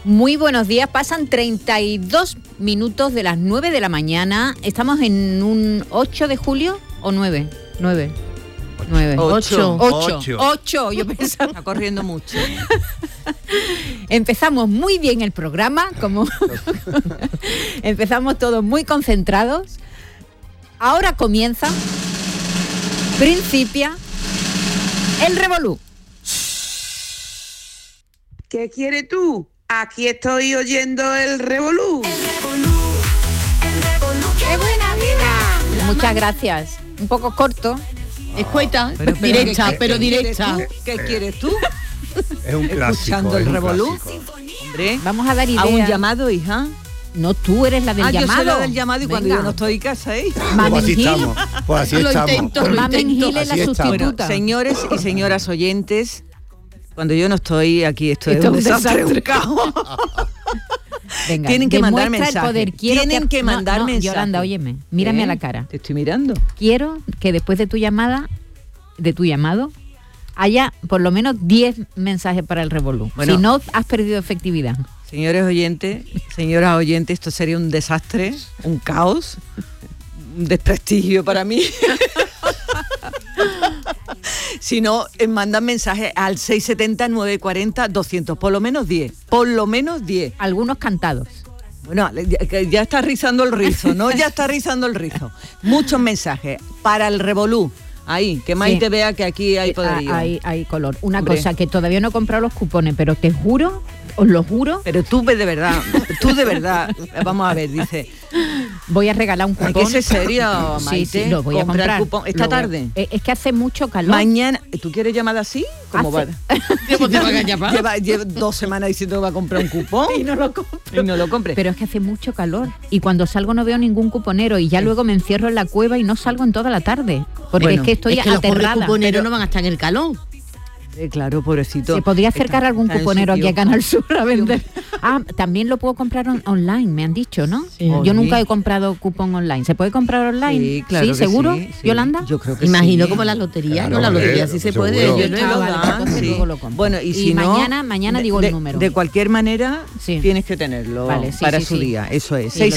Muy buenos días, pasan 32 minutos de las 9 de la mañana. Estamos en un 8 de julio o 9. 8, yo pensaba. Está corriendo mucho. Empezamos muy bien el programa, empezamos todos muy concentrados. Ahora principia el revolú. ¿Qué quieres tú? Aquí estoy oyendo el revolú. ¡Qué buena vida! Muchas gracias. Un poco corto. Escueta, Pero directa, ¿qué pero directa. ¿Qué quieres tú? Es un clásico. Escuchando el revolú. Hombre, Vamos a dar ideas. a un llamado, hija. No, tú eres la del llamado. Yo soy la del llamado y cuando Venga. yo no estoy en casa, ¿eh? Pues así estamos. Pues así Lo estamos. intento. Mamen Gil es la Así está. Bueno, sustituta. señores y señoras oyentes, cuando yo no estoy aquí, esto es Esto un es un desastre, desastre. un caos. Venga, Tienen que mandar demuestra el mensajes. poder. Quiero Tienen que mandar mensajes. Yolanda, óyeme, mírame a la cara. Te estoy mirando. Quiero que después de tu llamado, haya por lo menos 10 mensajes para el revolú. Bueno. Si no, has perdido efectividad. Señores oyentes, señoras oyentes, esto sería un desastre, un caos, un desprestigio para mí. Si no, mandan mensajes al 670-940-200, por lo menos 10. Por lo menos 10. Algunos cantados. Bueno, ya está rizando el rizo, ¿no? Ya está rizando el rizo. Muchos mensajes para el revolú. Ahí, que Maite Sí. vea que aquí hay poderío. Hay color. Una Hombre. cosa, que todavía no he comprado los cupones, pero te juro, os lo juro, Pero tú de verdad, vamos a ver, dice, voy a regalar un hay cupón. que ser serio, Maite. Sí, lo voy a comprar. Cupón. Esta Lo voy a- tarde. Es que hace mucho calor. Mañana, ¿tú quieres llamar así? ¿Cómo va? ¿Cómo te van a llamar? Lleva 2 semanas diciendo que va a comprar un cupón y no lo compre. Pero es que hace mucho calor y cuando salgo no veo ningún cuponero y ya luego me encierro en la cueva y no salgo en toda la tarde porque Bueno, es que estoy Es que los pobres aterrada. cuponeros no van a estar en el calor. Claro, pobrecito. ¿Se podría acercar Está- algún está en cuponero aquí sitio. a Canal Sur a vender? También lo puedo comprar online, me han dicho, ¿no? Sí. Yo nunca he comprado cupón online. ¿Se puede comprar online? Sí, claro que ¿seguro? sí, sí. ¿Yolanda? Yo creo que Imagino sí. como la lotería, Claro, ¿no? La lotería hombre, sí se seguro. puede. Yo no he Ah, vale, logrado. entonces luego lo compro. Bueno, y si mañana digo el número. De cualquier manera, Sí. tienes que tenerlo Vale, sí, para sí, su sí. día. Eso es. Sí, lo